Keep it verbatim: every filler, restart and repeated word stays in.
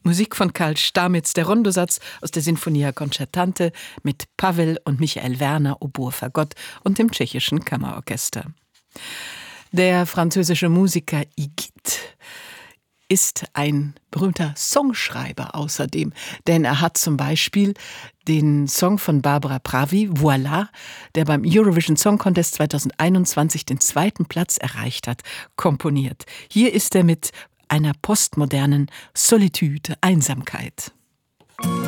Musik von Karl Stamitz, der Rondosatz aus der Sinfonia Concertante mit Pavel und Michael Werner, Oboe Fagott und dem tschechischen Kammerorchester. Der französische Musiker Higuit ist ein berühmter Songschreiber außerdem, denn er hat zum Beispiel den Song von Barbara Pravi, Voilà, der beim Eurovision Song Contest zweitausendeinundzwanzig den zweiten Platz erreicht hat, komponiert. Hier ist er mit einer postmodernen Solitude, Einsamkeit.